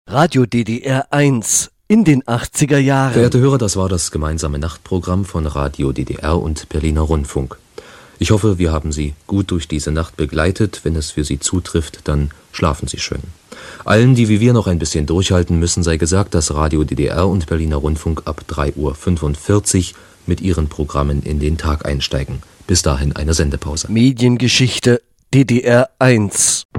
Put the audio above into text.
Radio DDR 1 in den 80er Jahren. Verehrte Hörer, das war das gemeinsame Nachtprogramm von Radio DDR und Berliner Rundfunk. Ich hoffe, wir haben Sie gut durch diese Nacht begleitet. Wenn es für Sie zutrifft, dann schlafen Sie schön. Allen, die wie wir noch ein bisschen durchhalten müssen, sei gesagt, dass Radio DDR und Berliner Rundfunk ab 3:45 Uhr mit ihren Programmen in den Tag einsteigen. Bis dahin eine Sendepause. Mediengeschichte DDR 1.